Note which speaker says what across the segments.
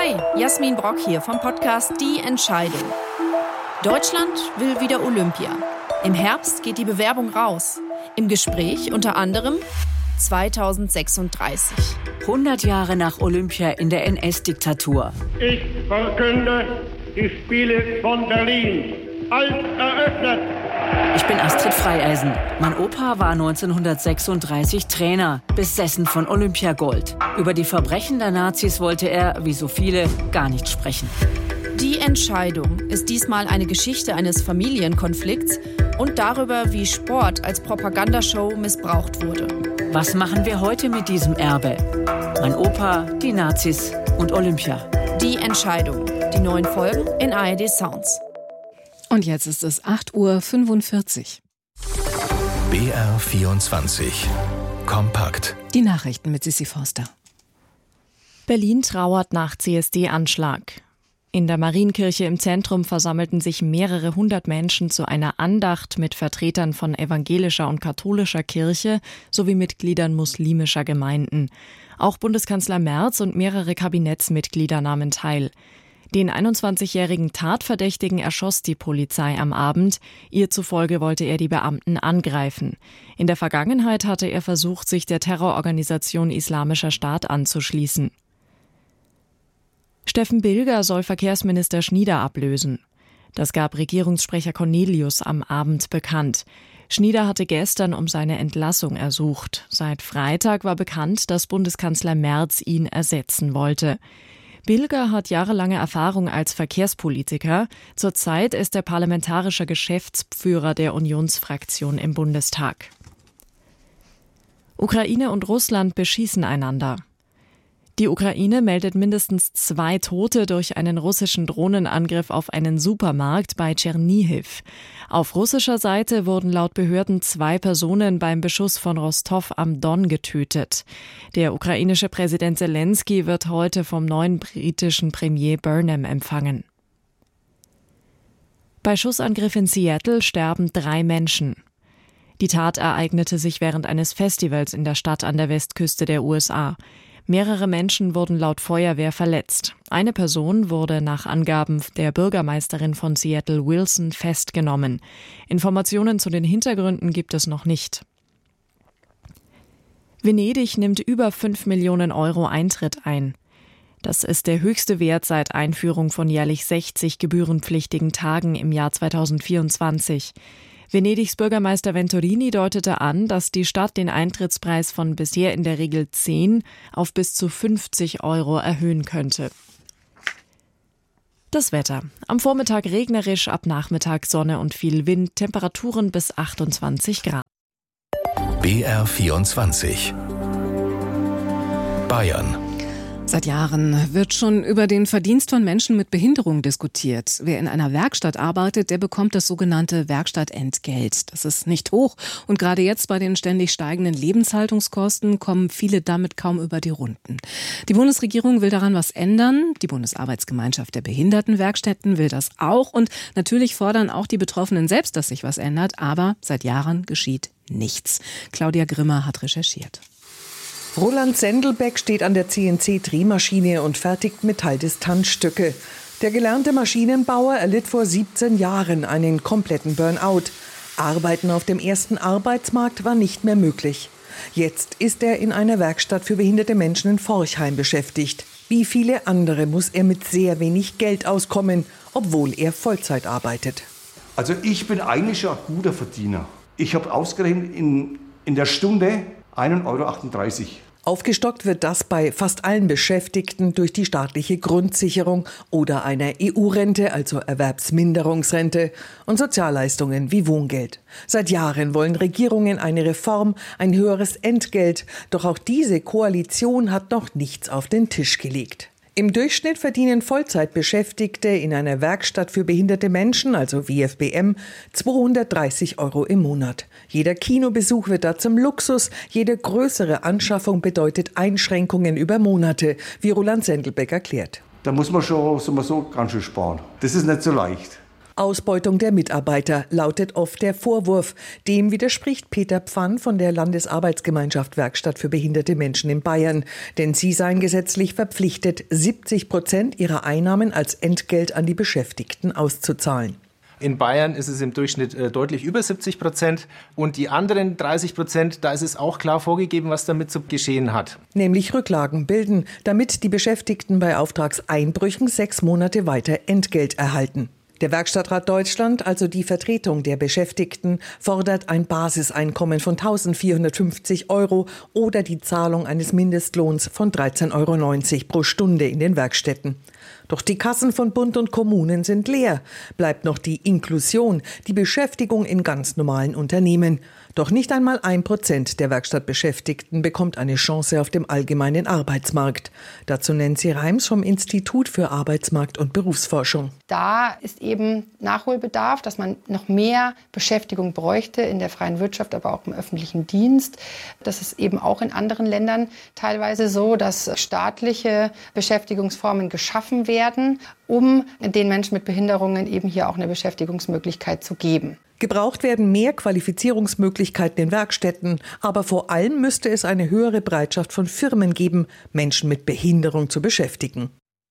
Speaker 1: Hi, Jasmin Brock hier vom Podcast Die Entscheidung. Deutschland will wieder Olympia. Im Herbst geht die Bewerbung raus. Im Gespräch unter anderem 2036.
Speaker 2: 100 Jahre nach Olympia in der NS-Diktatur.
Speaker 3: Ich verkünde die Spiele von Berlin als eröffnet.
Speaker 2: Ich bin Astrid Freieisen. Mein Opa war 1936 Trainer, besessen von Olympiagold. Über die Verbrechen der Nazis wollte er, wie so viele, gar nicht sprechen.
Speaker 1: Die Entscheidung ist diesmal eine Geschichte eines Familienkonflikts und darüber, wie Sport als Propagandashow missbraucht wurde.
Speaker 2: Was machen wir heute mit diesem Erbe? Mein Opa, die Nazis und Olympia.
Speaker 1: Die Entscheidung. Die neuen Folgen in ARD Sounds.
Speaker 4: Und jetzt ist es 8:45 Uhr.
Speaker 5: BR24 Kompakt.
Speaker 4: Die Nachrichten mit Sissi Forster.
Speaker 6: Berlin trauert nach CSD-Anschlag. In der Marienkirche im Zentrum versammelten sich mehrere hundert Menschen zu einer Andacht mit Vertretern von evangelischer und katholischer Kirche sowie Mitgliedern muslimischer Gemeinden. Auch Bundeskanzler Merz und mehrere Kabinettsmitglieder nahmen teil. Den 21-jährigen Tatverdächtigen erschoss die Polizei am Abend. Ihr zufolge wollte er die Beamten angreifen. In der Vergangenheit hatte er versucht, sich der Terrororganisation Islamischer Staat anzuschließen. Steffen Bilger soll Verkehrsminister Schnieder ablösen. Das gab Regierungssprecher Cornelius am Abend bekannt. Schnieder hatte gestern um seine Entlassung ersucht. Seit Freitag war bekannt, dass Bundeskanzler Merz ihn ersetzen wollte. Bilger hat jahrelange Erfahrung als Verkehrspolitiker. Zurzeit ist er parlamentarischer Geschäftsführer der Unionsfraktion im Bundestag. Ukraine und Russland beschießen einander. Die Ukraine meldet mindestens 2 Tote durch einen russischen Drohnenangriff auf einen Supermarkt bei Tschernihiw. Auf russischer Seite wurden laut Behörden 2 Personen beim Beschuss von Rostov am Don getötet. Der ukrainische Präsident Zelensky wird heute vom neuen britischen Premier Burnham empfangen. Bei Schussangriff in Seattle sterben 3 Menschen. Die Tat ereignete sich während eines Festivals in der Stadt an der Westküste der USA. Mehrere Menschen wurden laut Feuerwehr verletzt. Eine Person wurde nach Angaben der Bürgermeisterin von Seattle, Wilson, festgenommen. Informationen zu den Hintergründen gibt es noch nicht. Venedig nimmt über 5 Millionen Euro Eintritt ein. Das ist der höchste Wert seit Einführung von jährlich 60 gebührenpflichtigen Tagen im Jahr 2024. Venedigs Bürgermeister Venturini deutete an, dass die Stadt den Eintrittspreis von bisher in der Regel 10 auf bis zu 50 Euro erhöhen könnte. Das Wetter. Am Vormittag regnerisch, ab Nachmittag Sonne und viel Wind, Temperaturen bis 28 Grad.
Speaker 5: BR24 Bayern.
Speaker 4: Seit Jahren wird schon über den Verdienst von Menschen mit Behinderung diskutiert. Wer in einer Werkstatt arbeitet, der bekommt das sogenannte Werkstattentgelt. Das ist nicht hoch und gerade jetzt bei den ständig steigenden Lebenshaltungskosten kommen viele damit kaum über die Runden. Die Bundesregierung will daran was ändern. Die Bundesarbeitsgemeinschaft der Behindertenwerkstätten will das auch und natürlich fordern auch die Betroffenen selbst, dass sich was ändert. Aber seit Jahren geschieht nichts. Claudia Grimmer hat recherchiert.
Speaker 7: Roland Sendelbeck steht an der CNC-Drehmaschine und fertigt Metalldistanzstücke. Der gelernte Maschinenbauer erlitt vor 17 Jahren einen kompletten Burnout. Arbeiten auf dem ersten Arbeitsmarkt war nicht mehr möglich. Jetzt ist er in einer Werkstatt für behinderte Menschen in Forchheim beschäftigt. Wie viele andere muss er mit sehr wenig Geld auskommen, obwohl er Vollzeit arbeitet.
Speaker 8: Also ich bin eigentlich schon ein guter Verdiener. Ich habe ausgerechnet in der Stunde 1,38 €.
Speaker 7: Aufgestockt wird das bei fast allen Beschäftigten durch die staatliche Grundsicherung oder einer EU-Rente, also Erwerbsminderungsrente, und Sozialleistungen wie Wohngeld. Seit Jahren wollen Regierungen eine Reform, ein höheres Entgelt, doch auch diese Koalition hat noch nichts auf den Tisch gelegt. Im Durchschnitt verdienen Vollzeitbeschäftigte in einer Werkstatt für behinderte Menschen, also WFBM, 230 € im Monat. Jeder Kinobesuch wird da zum Luxus, jede größere Anschaffung bedeutet Einschränkungen über Monate, wie Roland Sendelbeck erklärt.
Speaker 8: Da muss man schon, sagen wir so, ganz schön sparen. Das ist nicht so leicht.
Speaker 7: Ausbeutung der Mitarbeiter lautet oft der Vorwurf. Dem widerspricht Peter Pfann von der Landesarbeitsgemeinschaft Werkstatt für behinderte Menschen in Bayern. Denn sie seien gesetzlich verpflichtet, 70% ihrer Einnahmen als Entgelt an die Beschäftigten auszuzahlen.
Speaker 9: In Bayern ist es im Durchschnitt deutlich über 70%. Und die anderen 30%, da ist es auch klar vorgegeben, was damit zu geschehen hat.
Speaker 7: Nämlich Rücklagen bilden, damit die Beschäftigten bei Auftragseinbrüchen 6 Monate weiter Entgelt erhalten. Der Werkstattrat Deutschland, also die Vertretung der Beschäftigten, fordert ein Basiseinkommen von 1.450 € oder die Zahlung eines Mindestlohns von 13,90 € pro Stunde in den Werkstätten. Doch die Kassen von Bund und Kommunen sind leer. Bleibt noch die Inklusion, die Beschäftigung in ganz normalen Unternehmen. Doch nicht einmal 1% der Werkstattbeschäftigten bekommt eine Chance auf dem allgemeinen Arbeitsmarkt. Dazu Nancy Reims vom Institut für Arbeitsmarkt- und Berufsforschung.
Speaker 10: Da ist eben Nachholbedarf, dass man noch mehr Beschäftigung bräuchte in der freien Wirtschaft, aber auch im öffentlichen Dienst. Das ist eben auch in anderen Ländern teilweise so, dass staatliche Beschäftigungsformen geschaffen werden, um den Menschen mit Behinderungen eben hier auch eine Beschäftigungsmöglichkeit zu geben.
Speaker 7: Gebraucht werden mehr Qualifizierungsmöglichkeiten in Werkstätten, aber vor allem müsste es eine höhere Bereitschaft von Firmen geben, Menschen mit Behinderung zu beschäftigen.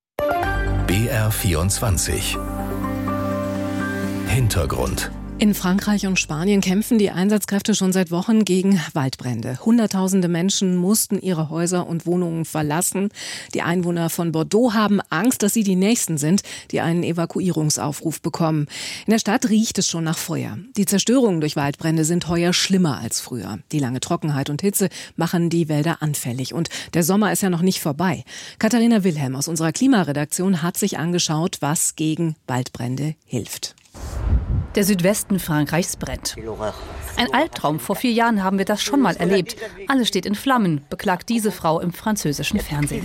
Speaker 5: BR24 Hintergrund.
Speaker 4: In Frankreich und Spanien kämpfen die Einsatzkräfte schon seit Wochen gegen Waldbrände. Hunderttausende Menschen mussten ihre Häuser und Wohnungen verlassen. Die Einwohner von Bordeaux haben Angst, dass sie die Nächsten sind, die einen Evakuierungsaufruf bekommen. In der Stadt riecht es schon nach Feuer. Die Zerstörungen durch Waldbrände sind heuer schlimmer als früher. Die lange Trockenheit und Hitze machen die Wälder anfällig. Und der Sommer ist ja noch nicht vorbei. Katharina Wilhelm aus unserer Klimaredaktion hat sich angeschaut, was gegen Waldbrände hilft.
Speaker 11: Der Südwesten Frankreichs brennt. Ein Albtraum. Vor 4 Jahren haben wir das schon mal erlebt. Alles steht in Flammen, beklagt diese Frau im französischen Fernsehen.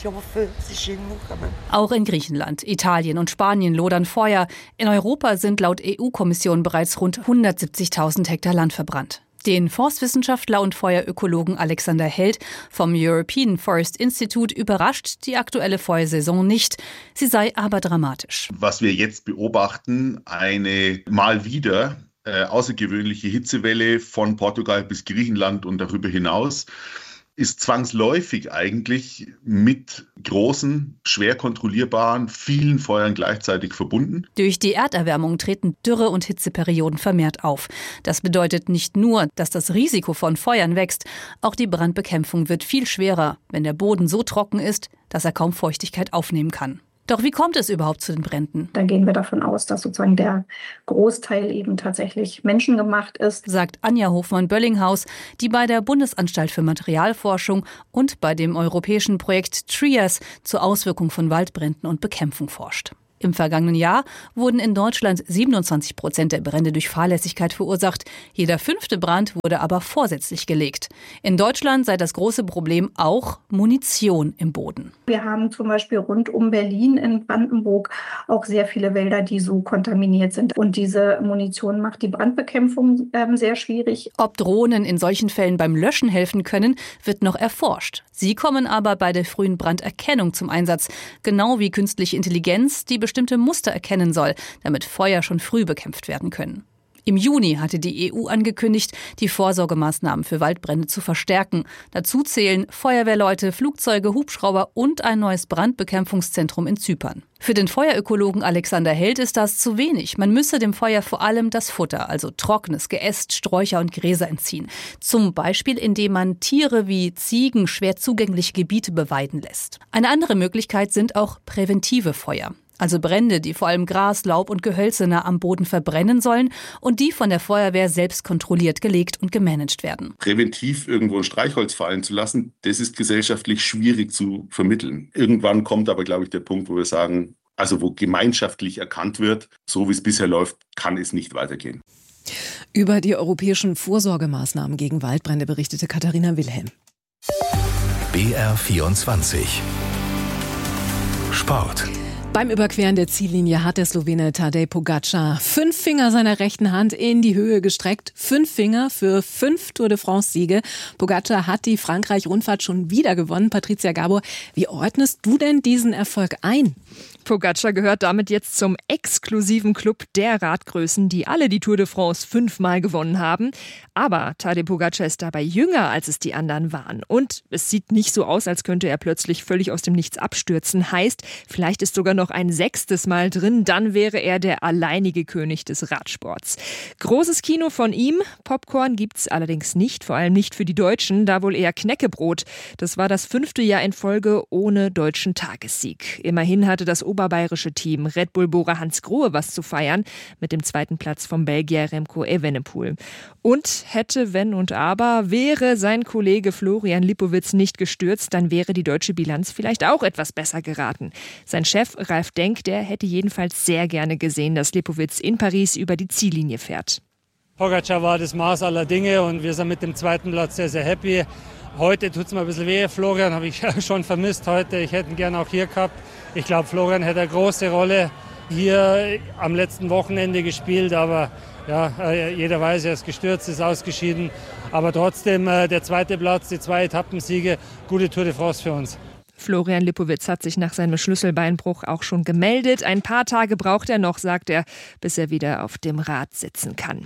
Speaker 11: Auch in Griechenland, Italien und Spanien lodern Feuer. In Europa sind laut EU-Kommission bereits rund 170.000 Hektar Land verbrannt. Den Forstwissenschaftler und Feuerökologen Alexander Held vom European Forest Institute überrascht die aktuelle Feuersaison nicht. Sie sei aber dramatisch.
Speaker 12: Was wir jetzt beobachten, eine mal wieder außergewöhnliche Hitzewelle von Portugal bis Griechenland und darüber hinaus, ist zwangsläufig eigentlich mit großen, schwer kontrollierbaren, vielen Feuern gleichzeitig verbunden.
Speaker 11: Durch die Erderwärmung treten Dürre- und Hitzeperioden vermehrt auf. Das bedeutet nicht nur, dass das Risiko von Feuern wächst, auch die Brandbekämpfung wird viel schwerer, wenn der Boden so trocken ist, dass er kaum Feuchtigkeit aufnehmen kann. Doch wie kommt es überhaupt zu den Bränden?
Speaker 13: Da gehen wir davon aus, dass sozusagen der Großteil eben tatsächlich menschengemacht ist,
Speaker 11: sagt Anja Hofmann-Böllinghaus, die bei der Bundesanstalt für Materialforschung und bei dem europäischen Projekt TRIAS zur Auswirkung von Waldbränden und Bekämpfung forscht. Im vergangenen Jahr wurden in Deutschland 27% der Brände durch Fahrlässigkeit verursacht. Jeder 5. Brand wurde aber vorsätzlich gelegt. In Deutschland sei das große Problem auch Munition im Boden.
Speaker 13: Wir haben zum Beispiel rund um Berlin in Brandenburg auch sehr viele Wälder, die so kontaminiert sind. Und diese Munition macht die Brandbekämpfung sehr schwierig.
Speaker 11: Ob Drohnen in solchen Fällen beim Löschen helfen können, wird noch erforscht. Sie kommen aber bei der frühen Branderkennung zum Einsatz, genau wie künstliche Intelligenz, die bestimmte Muster erkennen soll, damit Feuer schon früh bekämpft werden können. Im Juni hatte die EU angekündigt, die Vorsorgemaßnahmen für Waldbrände zu verstärken. Dazu zählen Feuerwehrleute, Flugzeuge, Hubschrauber und ein neues Brandbekämpfungszentrum in Zypern. Für den Feuerökologen Alexander Held ist das zu wenig. Man müsse dem Feuer vor allem das Futter, also trockenes Geäst, Sträucher und Gräser entziehen. Zum Beispiel, indem man Tiere wie Ziegen schwer zugängliche Gebiete beweiden lässt. Eine andere Möglichkeit sind auch präventive Feuer. Also Brände, die vor allem Gras, Laub und Gehölze nah am Boden verbrennen sollen und die von der Feuerwehr selbst kontrolliert, gelegt und gemanagt werden.
Speaker 12: Präventiv irgendwo ein Streichholz fallen zu lassen, das ist gesellschaftlich schwierig zu vermitteln. Irgendwann kommt aber, glaube ich, der Punkt, wo wir sagen, also wo gemeinschaftlich erkannt wird, so wie es bisher läuft, kann es nicht weitergehen.
Speaker 4: Über die europäischen Vorsorgemaßnahmen gegen Waldbrände berichtete Katharina Wilhelm.
Speaker 5: BR24 Sport.
Speaker 4: Beim Überqueren der Ziellinie hat der Slowene Tadej Pogačar 5 Finger seiner rechten Hand in die Höhe gestreckt. 5 Finger für 5 Tour de France-Siege. Pogačar hat die Frankreich-Rundfahrt schon wieder gewonnen. Patricia Gabor, wie ordnest du denn diesen Erfolg ein?
Speaker 14: Pogačar gehört damit jetzt zum exklusiven Club der Radgrößen, die alle die Tour de France 5-mal gewonnen haben. Aber Tadej Pogačar ist dabei jünger, als es die anderen waren. Und es sieht nicht so aus, als könnte er plötzlich völlig aus dem Nichts abstürzen. Heißt, vielleicht ist sogar noch ein 6. Mal drin, dann wäre er der alleinige König des Radsports. Großes Kino von ihm. Popcorn gibt's allerdings nicht, vor allem nicht für die Deutschen, da wohl eher Knäckebrot. Das war das 5. Jahr in Folge ohne deutschen Tagessieg. Immerhin hatte das oberbayerische Team Red Bull Bora Hansgrohe was zu feiern mit dem 2. Platz vom Belgier Remco Evenepoel. Und hätte, wenn und aber, wäre sein Kollege Florian Lipowitz nicht gestürzt, dann wäre die deutsche Bilanz vielleicht auch etwas besser geraten. Sein Chef Ralf Denk, der hätte jedenfalls sehr gerne gesehen, dass Lipowitz in Paris über die Ziellinie fährt.
Speaker 15: Pogačar war das Maß aller Dinge und wir sind mit dem 2. Platz sehr, sehr happy. Heute tut es mir ein bisschen weh. Florian habe ich schon vermisst heute. Ich hätte ihn gerne auch hier gehabt. Ich glaube, Florian hätte eine große Rolle hier am letzten Wochenende gespielt. Aber ja, jeder weiß, er ist gestürzt, ist ausgeschieden. Aber trotzdem der 2. Platz, die 2 Etappensiege, gute Tour de France für uns.
Speaker 14: Florian Lipowitz hat sich nach seinem Schlüsselbeinbruch auch schon gemeldet. Ein paar Tage braucht er noch, sagt er, bis er wieder auf dem Rad sitzen kann.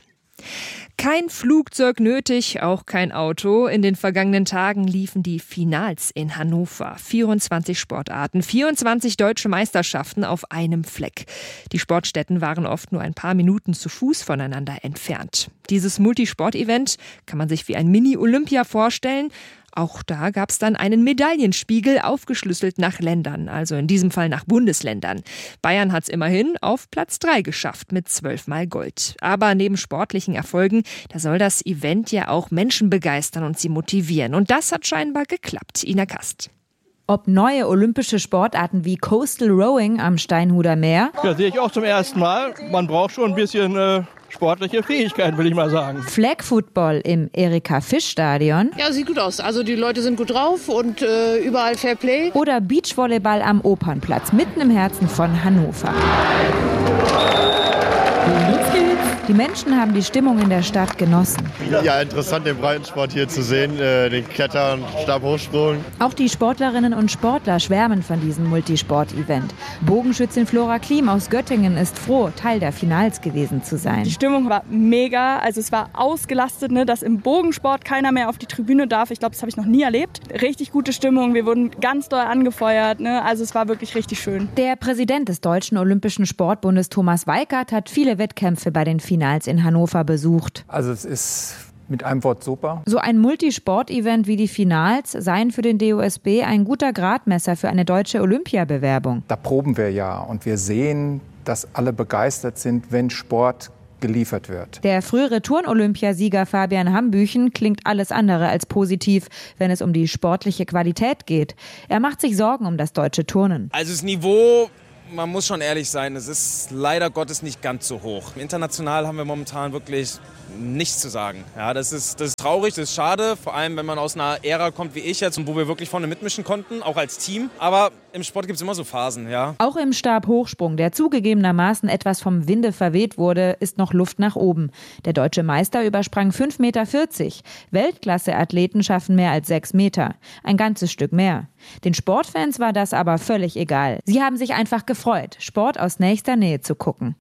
Speaker 14: Kein Flugzeug nötig, auch kein Auto. In den vergangenen Tagen liefen die Finals in Hannover. 24 Sportarten, 24 deutsche Meisterschaften auf einem Fleck. Die Sportstätten waren oft nur ein paar Minuten zu Fuß voneinander entfernt. Dieses Multisport-Event kann man sich wie ein Mini-Olympia vorstellen. Auch da gab es dann einen Medaillenspiegel, aufgeschlüsselt nach Ländern, also in diesem Fall nach Bundesländern. Bayern hat es immerhin auf Platz 3 geschafft mit 12-mal Gold. Aber neben sportlichen Erfolgen, da soll das Event ja auch Menschen begeistern und sie motivieren. Und das hat scheinbar geklappt. Ina Kast.
Speaker 16: Ob neue olympische Sportarten wie Coastal Rowing am Steinhuder Meer.
Speaker 17: Ja, sehe ich auch zum ersten Mal. Man braucht schon ein bisschen sportliche Fähigkeiten, will ich mal sagen.
Speaker 16: Flag Football im Erika-Fisch-Stadion.
Speaker 18: Ja, sieht gut aus. Also die Leute sind gut drauf und überall Fair Play.
Speaker 16: Oder Beachvolleyball am Opernplatz, mitten im Herzen von Hannover. Die Menschen haben die Stimmung in der Stadt genossen.
Speaker 19: Ja, interessant, den Breitensport hier zu sehen, den Klettern, Stabhochsprung.
Speaker 16: Auch die Sportlerinnen und Sportler schwärmen von diesem Multisport-Event. Bogenschützin Flora Klim aus Göttingen ist froh, Teil der Finals gewesen zu sein.
Speaker 20: Die Stimmung war mega, also es war ausgelastet, ne, dass im Bogensport keiner mehr auf die Tribüne darf. Ich glaube, das habe ich noch nie erlebt. Richtig gute Stimmung, wir wurden ganz doll angefeuert, ne, also es war wirklich richtig schön.
Speaker 16: Der Präsident des Deutschen Olympischen Sportbundes Thomas Weikert hat viele Wettkämpfe bei den Finals in Hannover besucht.
Speaker 21: Also es ist mit einem Wort super.
Speaker 16: So ein Multisport-Event wie die Finals seien für den DOSB ein guter Gradmesser für eine deutsche Olympiabewerbung.
Speaker 21: Da proben wir ja und wir sehen, dass alle begeistert sind, wenn Sport geliefert wird.
Speaker 16: Der frühere Turn-Olympiasieger Fabian Hambüchen klingt alles andere als positiv, wenn es um die sportliche Qualität geht. Er macht sich Sorgen um das deutsche Turnen.
Speaker 22: Also das Niveau, man muss schon ehrlich sein, es ist leider Gottes nicht ganz so hoch. International haben wir momentan wirklich nichts zu sagen. Ja, das ist traurig, das ist schade, vor allem wenn man aus einer Ära kommt wie ich jetzt, wo wir wirklich vorne mitmischen konnten, auch als Team. Aber im Sport gibt es immer so Phasen, ja.
Speaker 16: Auch im Stabhochsprung, der zugegebenermaßen etwas vom Winde verweht wurde, ist noch Luft nach oben. Der deutsche Meister übersprang 5,40 Meter. Weltklasse-Athleten schaffen mehr als 6 Meter. Ein ganzes Stück mehr. Den Sportfans war das aber völlig egal. Sie haben sich einfach gefreut, Sport aus nächster Nähe zu gucken.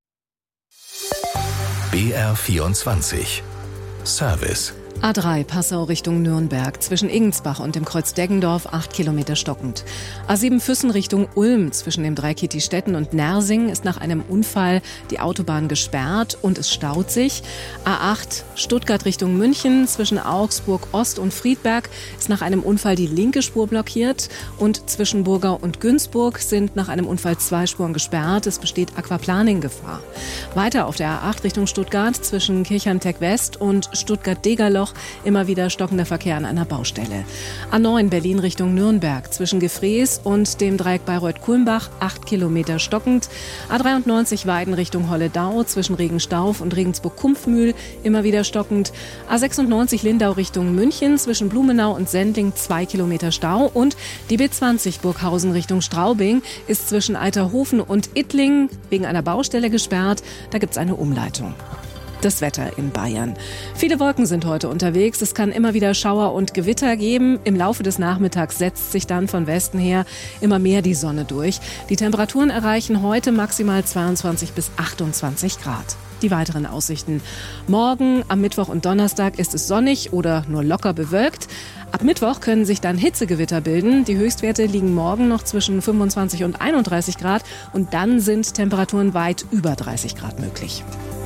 Speaker 5: BR24 Service.
Speaker 4: A3 Passau Richtung Nürnberg, zwischen Ingensbach und dem Kreuz Deggendorf 8 Kilometer stockend. A7 Füssen Richtung Ulm, zwischen dem Dreikitti-Stetten und Nersing ist nach einem Unfall die Autobahn gesperrt und es staut sich. A8 Stuttgart Richtung München, zwischen Augsburg Ost und Friedberg ist nach einem Unfall die linke Spur blockiert und zwischen Burgau und Günzburg sind nach einem Unfall 2 Spuren gesperrt. Es besteht Aquaplaning-Gefahr. Weiter auf der A8 Richtung Stuttgart, zwischen Kirchheim-Tech West und Stuttgart-Degerloch immer wieder stockender Verkehr an einer Baustelle. A9 Berlin Richtung Nürnberg zwischen Gefrees und dem Dreieck Bayreuth-Kulmbach 8 Kilometer stockend. A93 Weiden Richtung Holledau zwischen Regenstauf und Regensburg-Kumpfmühl immer wieder stockend. A96 Lindau Richtung München zwischen Blumenau und Sendling 2 Kilometer Stau. Und die B20 Burghausen Richtung Straubing ist zwischen Eiterhofen und Ittlingen wegen einer Baustelle gesperrt. Da gibt es eine Umleitung. Das Wetter in Bayern. Viele Wolken sind heute unterwegs. Es kann immer wieder Schauer und Gewitter geben. Im Laufe des Nachmittags setzt sich dann von Westen her immer mehr die Sonne durch. Die Temperaturen erreichen heute maximal 22 bis 28 Grad. Die weiteren Aussichten. Morgen, am Mittwoch und Donnerstag ist es sonnig oder nur locker bewölkt. Ab Mittwoch können sich dann Hitzegewitter bilden. Die Höchstwerte liegen morgen noch zwischen 25 und 31 Grad. Und dann sind Temperaturen weit über 30 Grad möglich.